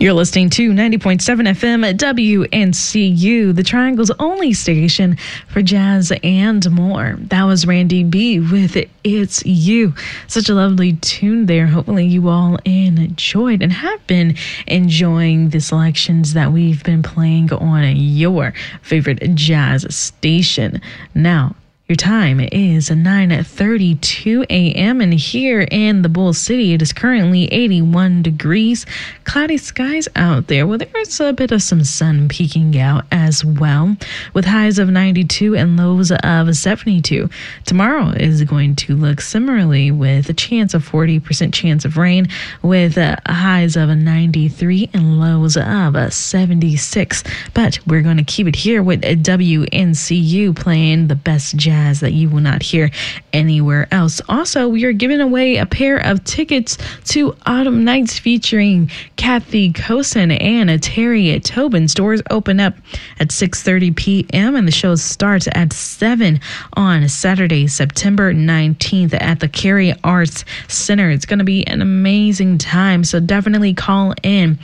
You're listening to 90.7 FM WNCU, the Triangle's only station for jazz and more. That was Randy B with It's You. Such a lovely tune there. Hopefully you all enjoyed and have been enjoying the selections that we've been playing on your favorite jazz station. Now, your time is 9:32 a.m. and here in the Bull City, it is currently 81 degrees. Cloudy skies out there. Well, there's a bit of some sun peeking out as well, with highs of 92 and lows of 72. Tomorrow is going to look similarly, with a chance of 40% chance of rain, with highs of 93 and lows of 76. But we're going to keep it here with WNCU playing the best jazz that you will not hear anywhere else. Also, we are giving away a pair of tickets to Autumn Nights featuring Kathy Kosin and Terry Tobin. Doors open up at 6:30 p.m. and the show starts at 7 on Saturday, September 19th at the Cary Arts Center. It's going to be an amazing time, so definitely call in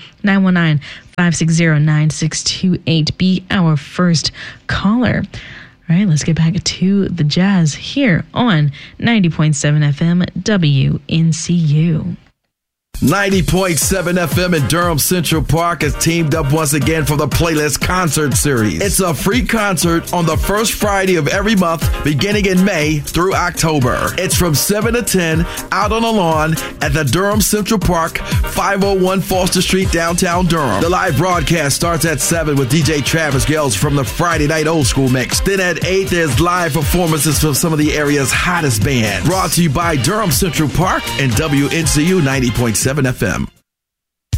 919-560-9628. Be our first caller. All right, let's get back to the jazz here on 90.7 FM WNCU. 90.7 FM in Durham Central Park has teamed up once again for the Playlist Concert Series. It's a free concert on the first Friday of every month, beginning in May through October. It's from 7 to 10 out on the lawn at the Durham Central Park, 501 Foster Street, downtown Durham. The live broadcast starts at 7 with DJ Travis Gales from the Friday Night Old School Mix. Then at 8, there's live performances from some of the area's hottest bands. Brought to you by Durham Central Park and WNCU 90.7 FM.